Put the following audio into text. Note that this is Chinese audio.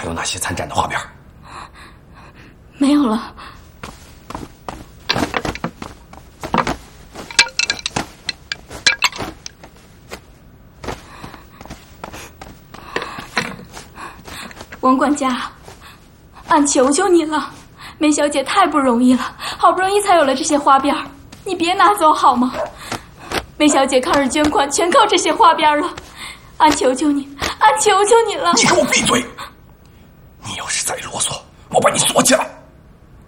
还有那些参展的花边？ 没有了。王管家，俺求求你了，梅小姐太不容易了，好不容易才有了这些花边，你别拿走好吗？梅小姐抗日捐款全靠这些花边了，俺求求你，俺求求你了！ 你给我闭嘴！你要是再啰嗦，我把你锁起来！